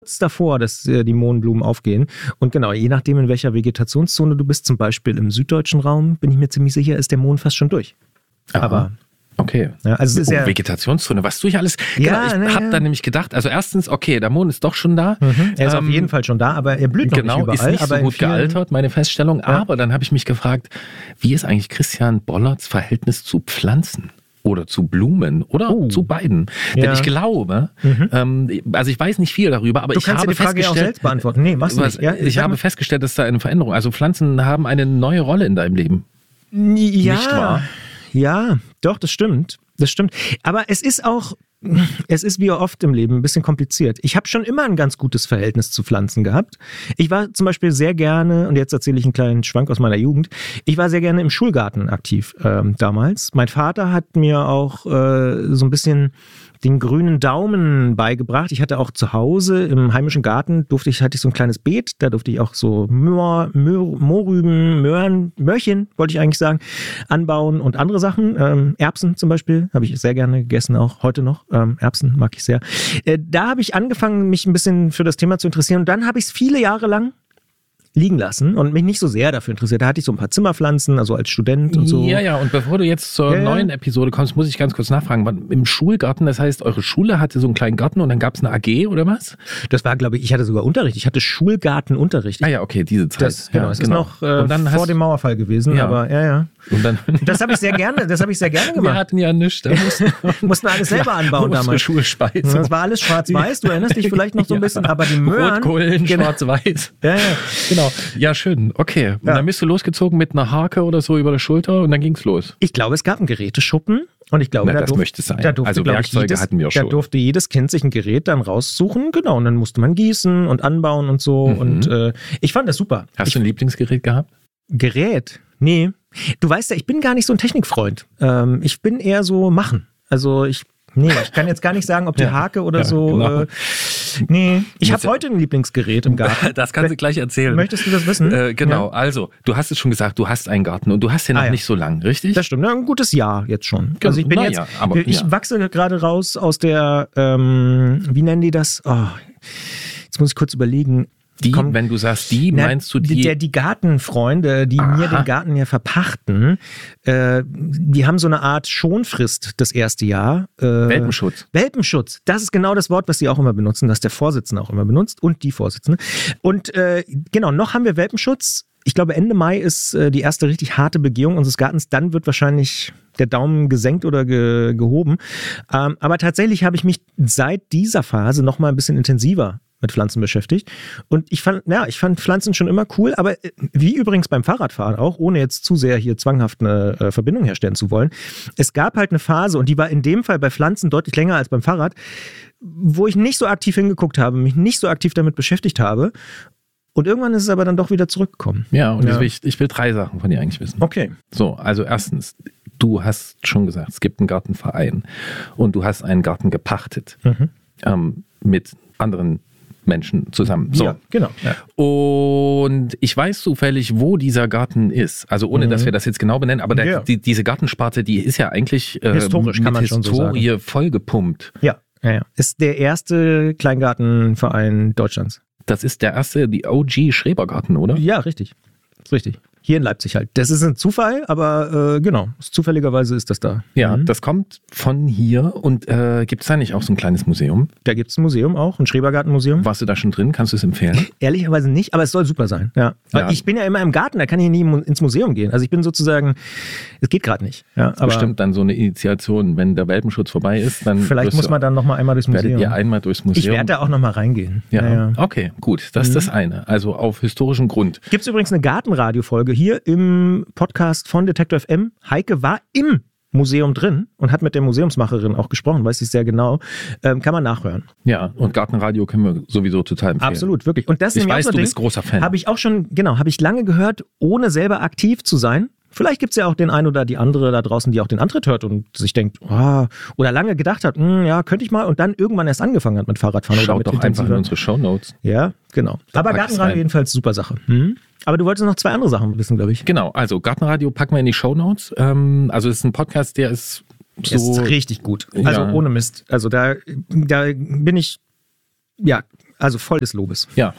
davor, dass die Mohnblumen aufgehen. Und genau, je nachdem, in welcher Vegetationszone du bist, zum Beispiel im süddeutschen Raum, bin ich mir ziemlich sicher, ist der Mohn fast schon durch. Aha. Aber okay. ja, also es ist ja Vegetationszone, was tue ich alles? Ja, genau, ich habe dann nämlich gedacht, also erstens, okay, der Mohn ist doch schon da. Er ist auf jeden Fall schon da, aber er blüht noch nicht überall. Ist nicht so gut gealtert, meine Feststellung. Ja. Aber dann habe ich mich gefragt, wie ist eigentlich Christian Bollerts Verhältnis zu Pflanzen? Oder zu Blumen oder zu beiden. Ja. Denn ich glaube, also ich weiß nicht viel darüber, aber ich habe die Frage auch selbst beantworten. Nee, machst du nicht. Ja, ich habe festgestellt, dass da eine Veränderung, also Pflanzen haben eine neue Rolle in deinem Leben. Ja, nicht wahr? Ja, doch, das stimmt. Das stimmt. Aber es ist wie oft im Leben ein bisschen kompliziert. Ich habe schon immer ein ganz gutes Verhältnis zu Pflanzen gehabt. Ich war zum Beispiel sehr gerne, und jetzt erzähle ich einen kleinen Schwank aus meiner Jugend, ich war sehr gerne im Schulgarten aktiv damals. Mein Vater hat mir auch so ein bisschen den grünen Daumen beigebracht. Ich hatte auch zu Hause im heimischen Garten, hatte ich so ein kleines Beet, da durfte ich auch so Mohrrüben, Möhrchen, wollte ich eigentlich sagen, anbauen und andere Sachen. Erbsen zum Beispiel, habe ich sehr gerne gegessen, auch heute noch. Erbsen mag ich sehr. Da habe ich angefangen, mich ein bisschen für das Thema zu interessieren und dann habe ich es viele Jahre lang liegen lassen und mich nicht so sehr dafür interessiert. Da hatte ich so ein paar Zimmerpflanzen, also als Student und so. Ja, und bevor du jetzt zur neuen Episode kommst, muss ich ganz kurz nachfragen. Im Schulgarten, das heißt, eure Schule hatte so einen kleinen Garten und dann gab es eine AG oder was? Das war, glaube ich hatte sogar Unterricht. Ich hatte Schulgartenunterricht. Ah ja, okay, diese Zeit. Das ist noch vor dem Mauerfall gewesen, aber ja. Und dann das habe ich sehr gerne gemacht. Wir hatten ja nichts. Mussten alles selber anbauen damals. Schulspeise. Das war alles schwarz-weiß. Du erinnerst dich vielleicht noch so ein bisschen, aber die Möhren. Rotkohlen, schwarz-weiß. Ja, genau. Ja, schön. Okay. Und dann bist du losgezogen mit einer Hake oder so über der Schulter und dann ging's los. Ich glaube, es gab einen Geräteschuppen und ich glaube, das möchte sein. Also Werkzeuge hatten wir schon. Da durfte jedes Kind sich ein Gerät dann raussuchen. Genau. Und dann musste man gießen und anbauen und so. Und ich fand das super. Hast du ein Lieblingsgerät gehabt? Gerät? Nee. Du weißt ja, ich bin gar nicht so ein Technikfreund. Ich bin eher so machen. Also ich kann jetzt gar nicht sagen, ob die Hake oder so. Genau. Ich habe heute ein Lieblingsgerät im Garten. Das kannst du gleich erzählen. Möchtest du das wissen? Genau, also du hast es schon gesagt, du hast einen Garten und du hast den noch nicht so lang, richtig? Das stimmt, ein gutes Jahr jetzt schon. Also ich bin ich wachse gerade raus aus der, wie nennen die das? Oh, jetzt muss ich kurz überlegen. Wenn du sagst meinst du die? Die Gartenfreunde, die mir den Garten ja verpachten, die haben so eine Art Schonfrist das erste Jahr. Welpenschutz. Welpenschutz, das ist genau das Wort, was sie auch immer benutzen, das der Vorsitzende auch immer benutzt und die Vorsitzende. Und genau, noch haben wir Welpenschutz. Ich glaube, Ende Mai ist die erste richtig harte Begehung unseres Gartens. Dann wird wahrscheinlich der Daumen gesenkt oder gehoben. Aber tatsächlich habe ich mich seit dieser Phase noch mal ein bisschen intensiver mit Pflanzen beschäftigt. Und ich fand Pflanzen schon immer cool, aber wie übrigens beim Fahrradfahren auch, ohne jetzt zu sehr hier zwanghaft eine Verbindung herstellen zu wollen. Es gab halt eine Phase, und die war in dem Fall bei Pflanzen deutlich länger als beim Fahrrad, wo ich nicht so aktiv hingeguckt habe, mich nicht so aktiv damit beschäftigt habe. Und irgendwann ist es aber dann doch wieder zurückgekommen. Ja, und ich will 3 Sachen von dir eigentlich wissen. Okay. So, also erstens, du hast schon gesagt, es gibt einen Gartenverein und du hast einen Garten gepachtet mit anderen Menschen zusammen. So. Ja, genau. Ja. Und ich weiß zufällig, wo dieser Garten ist. Also ohne, dass wir das jetzt genau benennen, aber diese Gartensparte, die ist ja eigentlich historisch, kann man schon so sagen. Historie vollgepumpt. Ja. Ist der erste Kleingartenverein Deutschlands. Das ist der erste, die OG Schrebergarten, oder? Ja, richtig. Richtig. Hier in Leipzig halt. Das ist ein Zufall, aber genau, zufälligerweise ist das da. Ja, das kommt von hier. Und gibt es da nicht auch so ein kleines Museum? Da gibt es ein Museum auch, ein Schrebergartenmuseum. Warst du da schon drin? Kannst du es empfehlen? Ehrlicherweise nicht, aber es soll super sein. Ja. Ich bin ja immer im Garten, da kann ich nie ins Museum gehen. Also ich bin sozusagen, es geht gerade nicht. Ja, aber bestimmt dann so eine Initiation, wenn der Welpenschutz vorbei ist. Dann vielleicht muss man dann nochmal einmal durchs Museum. Werdet ihr einmal durchs Museum? Ich werde da auch nochmal reingehen. Ja. Okay, gut. Das ist das eine. Also auf historischem Grund. Gibt es übrigens eine Gartenradio-Folge hier im Podcast von Detektor FM. Heike war im Museum drin und hat mit der Museumsmacherin auch gesprochen, weiß ich sehr genau. Kann man nachhören. Ja, und Gartenradio können wir sowieso total empfehlen. Absolut, wirklich. Und das ich weiß, du bist großer Fan. Habe ich auch schon, habe ich lange gehört, ohne selber aktiv zu sein. Vielleicht gibt es ja auch den einen oder die andere da draußen, die auch den Antritt hört und sich denkt, oder lange gedacht hat, könnte ich mal, und dann irgendwann erst angefangen hat mit Fahrradfahren. Schaut oder mit doch einfach in unsere Shownotes. Ja, genau. Aber Gartenradio jedenfalls super Sache. Aber du wolltest noch 2 andere Sachen wissen, glaube ich. Genau, also Gartenradio packen wir in die Shownotes. Also es ist ein Podcast, der ist so... Ist richtig gut. Also ohne Mist. Also da bin ich, Also voll des Lobes. Ja,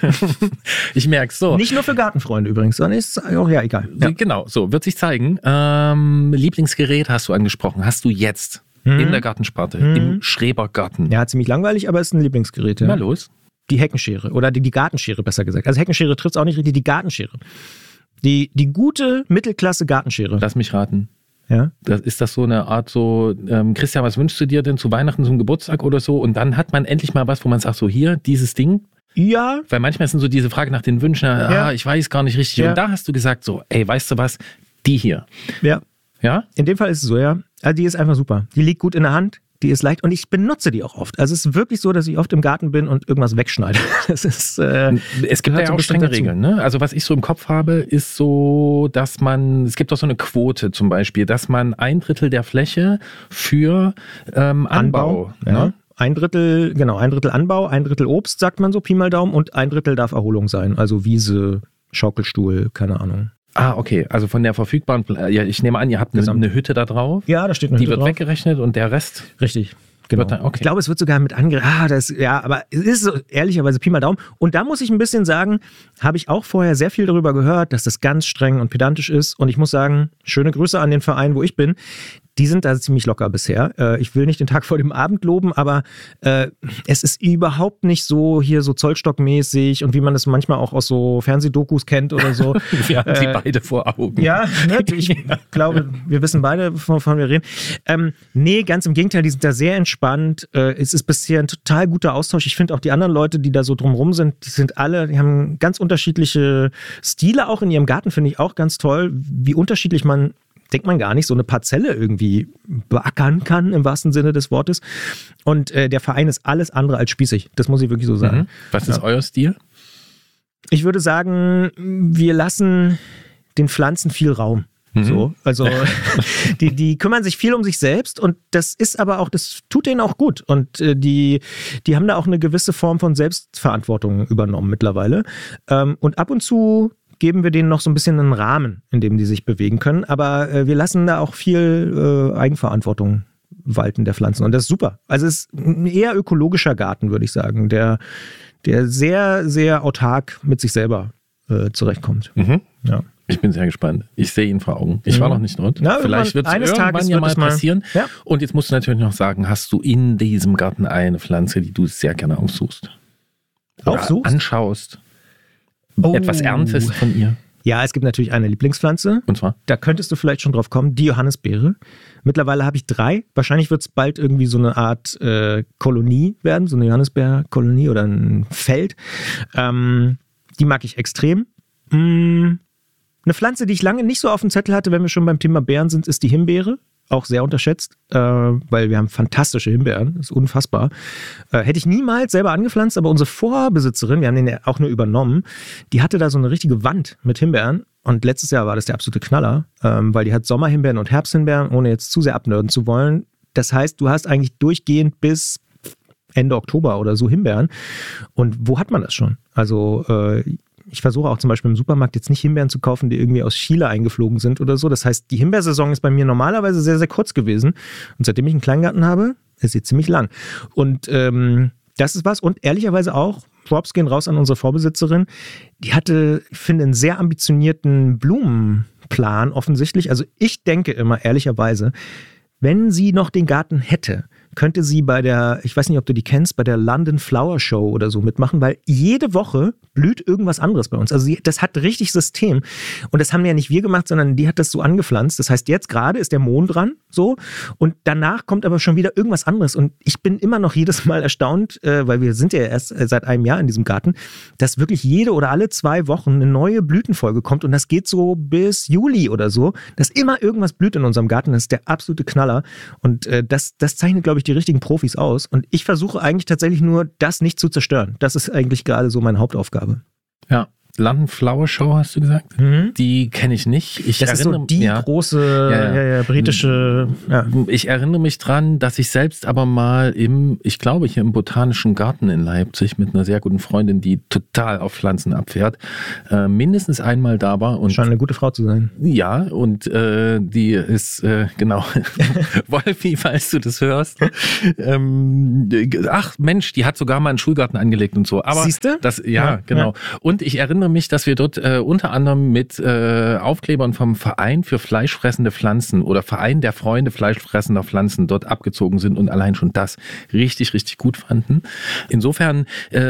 ich merke es so. Nicht nur für Gartenfreunde übrigens, sondern ist auch, ja, egal. Ja. Genau, so, wird sich zeigen. Lieblingsgerät hast du angesprochen. Hast du jetzt in der Gartensparte, im Schrebergarten? Ja, ziemlich langweilig, aber ist ein Lieblingsgerät. Ja. Na los. Die Heckenschere oder die Gartenschere, besser gesagt. Also Heckenschere trifft es auch nicht richtig, die Gartenschere. Die gute Mittelklasse Gartenschere. Lass mich raten. Ja. Ist das so eine Art so, Christian, was wünschst du dir denn zu Weihnachten, zum Geburtstag oder so? Und dann hat man endlich mal was, wo man sagt, so hier, dieses Ding. Ja. Weil manchmal sind so diese Frage nach den Wünschen, ich weiß gar nicht richtig. Ja. Und da hast du gesagt so, ey, weißt du was, die hier. Ja. Ja? In dem Fall ist es so, ja. Also die ist einfach super. Die liegt gut in der Hand. Die ist leicht und ich benutze die auch oft. Also es ist wirklich so, dass ich oft im Garten bin und irgendwas wegschneide. Das ist, es gibt ja auch strenge Regeln. Ne? Also was ich so im Kopf habe, ist so, dass es gibt auch so eine Quote zum Beispiel, dass man 1/3 der Fläche für Anbau. Ja. Ne? 1/3 Anbau, 1/3 Obst, sagt man so, Pi mal Daumen, und 1/3 darf Erholung sein. Also Wiese, Schaukelstuhl, keine Ahnung. Ah, okay. Also von der verfügbaren, ich nehme an, ihr habt eine Hütte da drauf. Ja, da steht eine Hütte drauf. Die wird drauf. Weggerechnet und der Rest? Richtig. Genau. Okay. Ich glaube, es wird sogar mit aber es ist so, ehrlicherweise Pi mal Daumen. Und da muss ich ein bisschen sagen, habe ich auch vorher sehr viel darüber gehört, dass das ganz streng und pedantisch ist. Und ich muss sagen, schöne Grüße an den Verein, wo ich bin. Die sind da ziemlich locker bisher. Ich will nicht den Tag vor dem Abend loben, aber es ist überhaupt nicht so hier so Zollstockmäßig und wie man das manchmal auch aus so Fernsehdokus kennt oder so. Wir haben sie beide vor Augen. Ja, ich glaube, wir wissen beide, wovon wir reden. Nee, ganz im Gegenteil, die sind da sehr entspannt. Es ist bisher ein total guter Austausch. Ich finde auch die anderen Leute, die da so drumrum sind, die haben ganz unterschiedliche Stile auch in ihrem Garten, finde ich auch ganz toll, wie unterschiedlich denkt man gar nicht, so eine Parzelle irgendwie beackern kann, im wahrsten Sinne des Wortes. Und der Verein ist alles andere als spießig. Das muss ich wirklich so sagen. Was ist euer Stil? Ich würde sagen, wir lassen den Pflanzen viel Raum. So, also die kümmern sich viel um sich selbst und das ist aber auch, das tut denen auch gut. Und die haben da auch eine gewisse Form von Selbstverantwortung übernommen mittlerweile. Und ab und zu geben wir denen noch so ein bisschen einen Rahmen, in dem die sich bewegen können. Aber wir lassen da auch viel Eigenverantwortung walten der Pflanzen. Und das ist super. Also es ist ein eher ökologischer Garten, würde ich sagen, der sehr, sehr autark mit sich selber zurechtkommt. Ja. Ich bin sehr gespannt. Ich sehe ihn vor Augen. Ich war noch nicht dort. Ja, vielleicht wird es irgendwann ja mal passieren. Ja. Und jetzt musst du natürlich noch sagen, hast du in diesem Garten eine Pflanze, die du sehr gerne aufsuchst? Aufsuchst? Anschaust. Etwas erntest von ihr? Ja, es gibt natürlich eine Lieblingspflanze. Und zwar? Da könntest du vielleicht schon drauf kommen, die Johannisbeere. Mittlerweile habe ich 3. Wahrscheinlich wird es bald irgendwie so eine Art Kolonie werden, so eine Johannisbeerkolonie oder ein Feld. Die mag ich extrem. Eine Pflanze, die ich lange nicht so auf dem Zettel hatte, wenn wir schon beim Thema Beeren sind, ist die Himbeere. Auch sehr unterschätzt, weil wir haben fantastische Himbeeren. Das ist unfassbar. Hätte ich niemals selber angepflanzt, aber unsere Vorbesitzerin, wir haben den ja auch nur übernommen, die hatte da so eine richtige Wand mit Himbeeren. Und letztes Jahr war das der absolute Knaller, weil die hat Sommerhimbeeren und Herbsthimbeeren, ohne jetzt zu sehr abnörden zu wollen. Das heißt, du hast eigentlich durchgehend bis Ende Oktober oder so Himbeeren. Und wo hat man das schon? Also ich versuche auch zum Beispiel im Supermarkt jetzt nicht Himbeeren zu kaufen, die irgendwie aus Chile eingeflogen sind oder so. Das heißt, die Himbeersaison ist bei mir normalerweise sehr, sehr kurz gewesen. Und seitdem ich einen Kleingarten habe, ist sie ziemlich lang. Und das ist was. Und ehrlicherweise auch, Props gehen raus an unsere Vorbesitzerin. Die hatte, ich finde, einen sehr ambitionierten Blumenplan offensichtlich. Also ich denke immer, ehrlicherweise, wenn sie noch den Garten hätte, könnte sie bei der, ich weiß nicht, ob du die kennst, bei der London Flower Show oder so mitmachen, weil jede Woche blüht irgendwas anderes bei uns. Also das hat richtig System. Und das haben ja nicht wir gemacht, sondern die hat das so angepflanzt. Das heißt, jetzt gerade ist der Mohn dran, so. Und danach kommt aber schon wieder irgendwas anderes. Und ich bin immer noch jedes Mal erstaunt, weil wir sind ja erst seit einem Jahr in diesem Garten, dass wirklich jede oder alle 2 Wochen eine neue Blütenfolge kommt. Und das geht so bis Juli oder so, dass immer irgendwas blüht in unserem Garten. Das ist der absolute Knaller. Und das zeichnet, glaube ich, die richtigen Profis aus. Und ich versuche eigentlich tatsächlich nur, das nicht zu zerstören. Das ist eigentlich gerade so meine Hauptaufgabe. Ja. London Flower Show, hast du gesagt? Die kenne ich nicht. Das ist so die große britische... Ja. Ich erinnere mich dran, dass ich selbst aber mal ich glaube hier im Botanischen Garten in Leipzig mit einer sehr guten Freundin, die total auf Pflanzen abfährt, mindestens einmal da war. Und scheint eine gute Frau zu sein. Ja, und die ist, genau, Wolfi, falls du das hörst. Ach Mensch, die hat sogar mal einen Schulgarten angelegt und so. Aber siehst du? Ja, genau. Ja. Und ich erinnere mich, dass wir dort unter anderem mit Aufklebern vom Verein für fleischfressende Pflanzen oder Verein der Freunde fleischfressender Pflanzen dort abgezogen sind und allein schon das richtig, richtig gut fanden. Insofern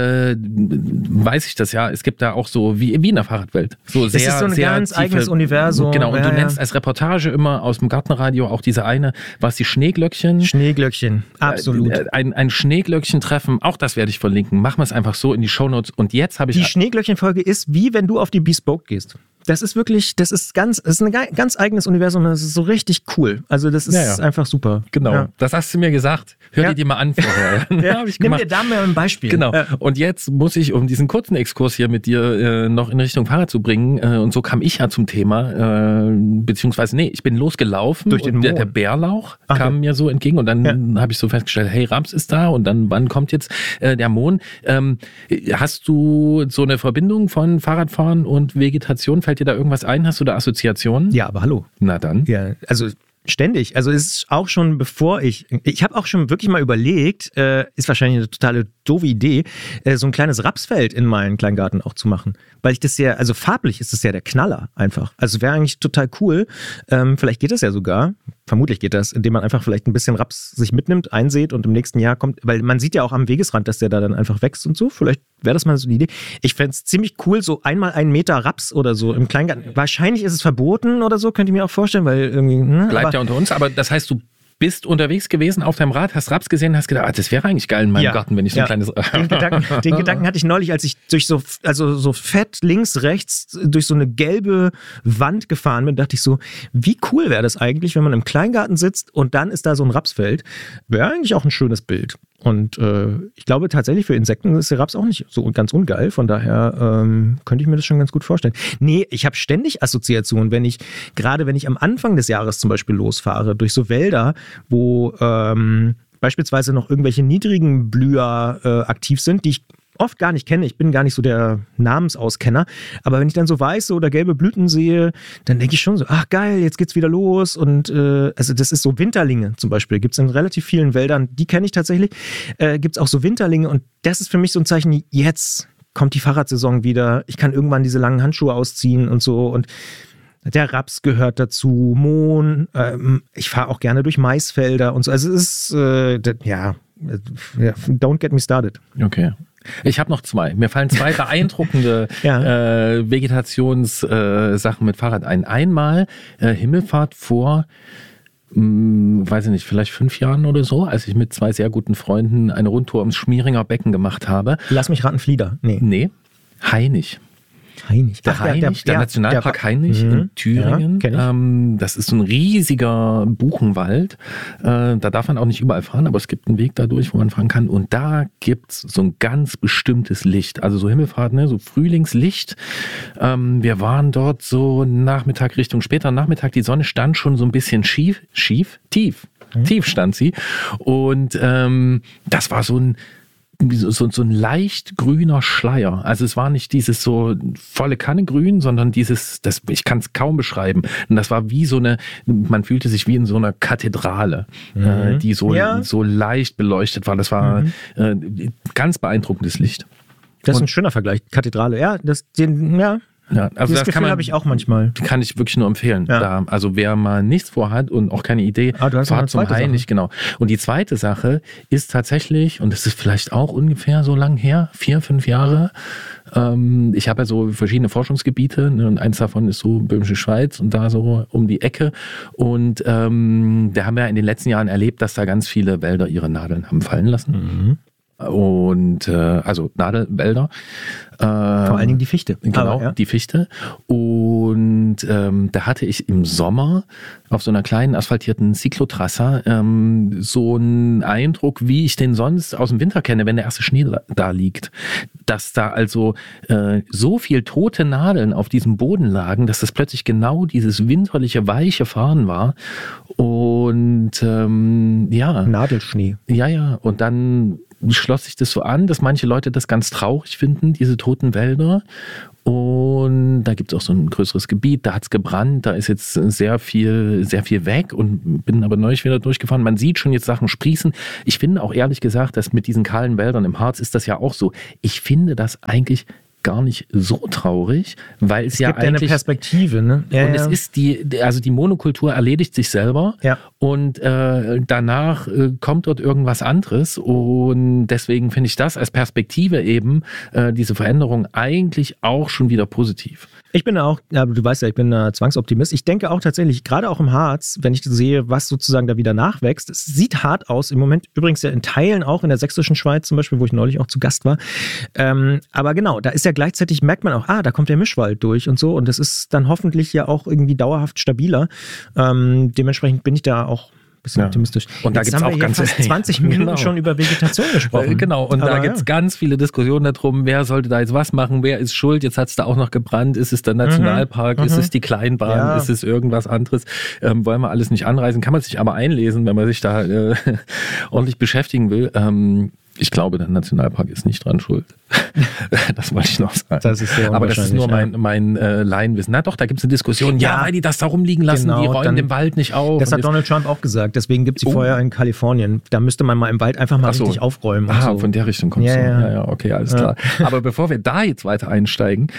weiß ich das ja. Es gibt da auch so wie in der Fahrradwelt. So sehr, es ist so ein sehr ganz tiefe, eigenes Universum. Genau, und du nennst als Reportage immer aus dem Gartenradio auch diese eine, was die Schneeglöckchen. Schneeglöckchen, absolut. Ein Schneeglöckchen-Treffen, auch das werde ich verlinken. Machen wir es einfach so in die Shownotes. Und jetzt habe ich... Die Schneeglöckchen-Folge ist wie wenn du auf die Bespoke gehst. Das ist wirklich, das ist ein ganz eigenes Universum, das ist so richtig cool. Also das ist einfach super. Genau, das hast du mir gesagt. Hör dir mal an vorher. Nimm dir da mal ein Beispiel. Genau. Und jetzt muss ich, um diesen kurzen Exkurs hier mit dir noch in Richtung Fahrrad zu bringen, und so kam ich ja zum Thema, beziehungsweise ich bin losgelaufen durch den und der Bärlauch kam mir so entgegen und dann habe ich so festgestellt, hey, Raps ist da und dann, wann kommt jetzt der Mohn? Hast du so eine Verbindung von Fahrradfahren und Vegetation? Fällt dir da irgendwas ein? Hast du da Assoziationen? Ja, aber hallo. Na dann. Ja, also ständig. Also es ist auch schon bevor ich habe auch schon wirklich mal überlegt, ist wahrscheinlich eine totale doofe Idee, so ein kleines Rapsfeld in meinen Kleingarten auch zu machen. Weil ich das ja, also farblich ist das ja der Knaller einfach. Also wäre eigentlich total cool. Vielleicht geht das ja sogar. Vermutlich geht das, indem man einfach vielleicht ein bisschen Raps sich mitnimmt, einsät und im nächsten Jahr kommt, weil man sieht ja auch am Wegesrand, dass der da dann einfach wächst und so. Vielleicht wäre das mal so eine Idee. Ich fände es ziemlich cool, so einmal 1 Meter Raps oder so im Kleingarten. Wahrscheinlich ist es verboten oder so, könnte ich mir auch vorstellen, weil irgendwie... Bleibt ja unter uns, aber das heißt, du bist unterwegs gewesen auf deinem Rad, hast Raps gesehen, hast gedacht, das wäre eigentlich geil in meinem Garten, wenn ich so ein kleines... Den Gedanken hatte ich neulich, als ich durch so fett links, rechts durch so eine gelbe Wand gefahren bin, dachte ich so, wie cool wäre das eigentlich, wenn man im Kleingarten sitzt und dann ist da so ein Rapsfeld. Wäre eigentlich auch ein schönes Bild. Und ich glaube tatsächlich für Insekten ist der Raps auch nicht so ganz ungeil. Von daher könnte ich mir das schon ganz gut vorstellen. Nee, ich habe ständig Assoziationen, wenn ich am Anfang des Jahres zum Beispiel losfahre, durch so Wälder, wo beispielsweise noch irgendwelche niedrigen Blüher aktiv sind, die ich oft gar nicht kenne. Ich bin gar nicht so der Namensauskenner. Aber wenn ich dann so weiße oder gelbe Blüten sehe, dann denke ich schon so, ach geil, jetzt geht's wieder los. Und also das ist so Winterlinge zum Beispiel. Gibt es in relativ vielen Wäldern. Die kenne ich tatsächlich. Gibt es auch so Winterlinge. Und das ist für mich so ein Zeichen, jetzt kommt die Fahrradsaison wieder. Ich kann irgendwann diese langen Handschuhe ausziehen und so. Und der Raps gehört dazu, Mohn. Ich fahre auch gerne durch Maisfelder und so. Also es ist, don't get me started. Okay. Ich habe noch 2. Mir fallen 2 beeindruckende Vegetationssachen mit Fahrrad ein. Einmal Himmelfahrt vor, weiß ich nicht, vielleicht 5 Jahren oder so, als ich mit 2 sehr guten Freunden eine Rundtour ums Schmieringer Becken gemacht habe. Lass mich raten, Flieder. Nee, Hainich. Der Nationalpark Hainich in Thüringen. Ja, das ist so ein riesiger Buchenwald. Da darf man auch nicht überall fahren, aber es gibt einen Weg dadurch, wo man fahren kann. Und da gibt es so ein ganz bestimmtes Licht. Also so Himmelfahrt, so Frühlingslicht. Wir waren dort so später Nachmittag, die Sonne stand schon so ein bisschen tief stand sie. Und das war so ein leicht grüner Schleier. Also es war nicht dieses so volle Kanne grün, sondern ich kann es kaum beschreiben. Und das war wie man fühlte sich wie in so einer Kathedrale, die so leicht beleuchtet war. Das war ganz beeindruckendes Licht. Das ist ein schöner Vergleich. Kathedrale, ja. Ja, also das Gefühl habe ich auch manchmal. Kann ich wirklich nur empfehlen. Ja. Also wer mal nichts vorhat und auch keine Idee, fahrt zum Hainich, genau. Und die zweite Sache ist tatsächlich, und das ist vielleicht auch ungefähr so lang her, 4-5 Jahre, ich habe ja so verschiedene Forschungsgebiete, und eins davon ist so Böhmische Schweiz und da so um die Ecke. Und da haben wir in den letzten Jahren erlebt, dass da ganz viele Wälder ihre Nadeln haben fallen lassen. und also Nadelwälder. Vor allen Dingen die Fichte. Genau, die Fichte. Und da hatte ich im Sommer auf so einer kleinen asphaltierten Cyclotrasse so einen Eindruck, wie ich den sonst aus dem Winter kenne, wenn der erste Schnee da liegt. Dass da also so viel tote Nadeln auf diesem Boden lagen, dass das plötzlich genau dieses winterliche, weiche Fahren war. Und Nadelschnee. Ja. Und dann schloss sich das so an, dass manche Leute das ganz traurig finden, diese toten Wälder. Und da gibt es auch so ein größeres Gebiet, da hat es gebrannt, da ist jetzt sehr viel weg und bin aber neulich wieder durchgefahren. Man sieht schon jetzt Sachen sprießen. Ich finde auch ehrlich gesagt, dass mit diesen kahlen Wäldern im Harz ist das ja auch so. Ich finde das eigentlich gar nicht so traurig, weil es ja gibt eigentlich eine Perspektive, ne? Ja, und es ist die Monokultur erledigt sich selber und danach kommt dort irgendwas anderes und deswegen finde ich das als Perspektive eben diese Veränderung eigentlich auch schon wieder positiv. Ich bin auch, du weißt ja, ich bin Zwangsoptimist. Ich denke auch tatsächlich, gerade auch im Harz, wenn ich sehe, was sozusagen da wieder nachwächst, es sieht hart aus im Moment, übrigens ja in Teilen auch in der sächsischen Schweiz zum Beispiel, wo ich neulich auch zu Gast war. Aber genau, da ist ja gleichzeitig, merkt man auch, da kommt der Mischwald durch und so und das ist dann hoffentlich ja auch irgendwie dauerhaft stabiler. Dementsprechend bin ich da auch bisschen optimistisch. Und da gibt es auch ganz 20 Minuten schon über Vegetation gesprochen. Genau, und da gibt es ganz viele Diskussionen darum, wer sollte da jetzt was machen, wer ist schuld, jetzt hat es da auch noch gebrannt, ist es der Nationalpark, ist es die Kleinbahn, ist es irgendwas anderes, wollen wir alles nicht anreißen, kann man sich aber einlesen, wenn man sich da ordentlich beschäftigen will. Ich glaube, der Nationalpark ist nicht dran schuld. Das wollte ich noch sagen. Das ist sehr aber das ist nur mein Laienwissen. Na doch, da gibt es eine Diskussion. Ja, weil die das da rumliegen lassen, die räumen den Wald nicht auf. Das hat Donald Trump auch gesagt. Deswegen gibt es die Feuer in Kalifornien. Da müsste man mal im Wald einfach mal richtig aufräumen. Von der Richtung kommst du. Ja, okay, alles klar. Aber bevor wir da jetzt weiter einsteigen,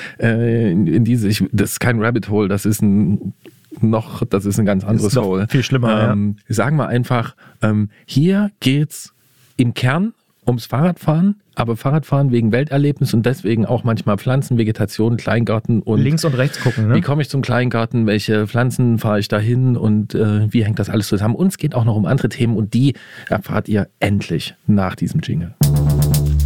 das ist kein Rabbit Hole, das ist ein ganz anderes Hole. Viel schlimmer, Sagen wir einfach, hier geht's im Kern ums Fahrradfahren, aber Fahrradfahren wegen Welterlebnis und deswegen auch manchmal Pflanzen, Vegetation, Kleingarten und links und rechts gucken. Ne? Wie komme ich zum Kleingarten, welche Pflanzen fahre ich dahin und wie hängt das alles zusammen? Und es geht auch noch um andere Themen und die erfahrt ihr endlich nach diesem Jingle.